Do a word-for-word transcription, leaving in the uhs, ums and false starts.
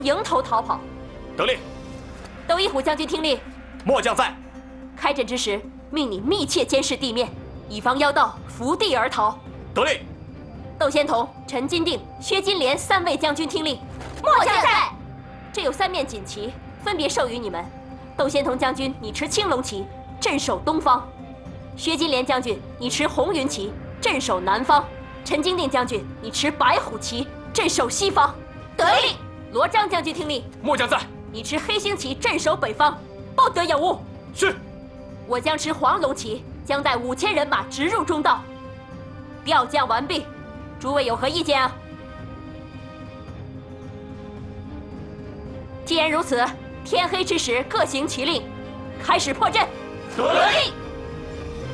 迎头逃跑。 得令。 窦一虎将军听令。 末将在。 开阵之时，命你密切监视地面，以防妖道伏地而逃。 得令。 窦仙童、陈金定、薛金莲三位将军听令。 末将在。 这有三面锦旗，分别授予你们。窦仙童将军，你持青龙旗，镇守东方；薛金莲将军，你持红云旗，镇守南方；陈金定将军，你持白虎旗，镇守西方。 得令。 罗章将军听令。 末将在。 你持黑星旗，镇守北方，不得有误。 是。 我将持黄龙旗，将带五千人马直入中道。调将完毕，诸位有何意见啊？既然如此，天黑之时各行其令，开始破阵。 得令。